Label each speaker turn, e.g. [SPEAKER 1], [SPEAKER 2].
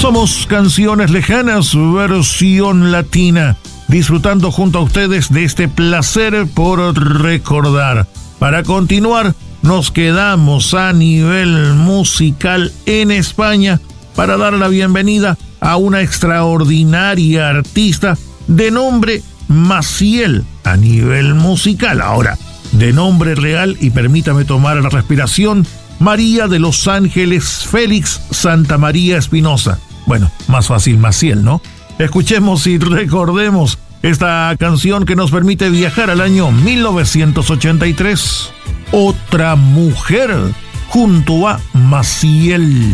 [SPEAKER 1] Somos Canciones Lejanas, versión latina, disfrutando junto a ustedes de este placer por recordar. Para continuar, nos quedamos a nivel musical en España para dar la bienvenida a una extraordinaria artista de nombre Maciel a nivel musical. Ahora, de nombre real, y permítame tomar la respiración, María de los Ángeles Félix Santa María Espinosa. Bueno, más fácil Maciel, ¿no? Escuchemos y recordemos esta canción que nos permite viajar al año 1983. Otra mujer, junto a Maciel.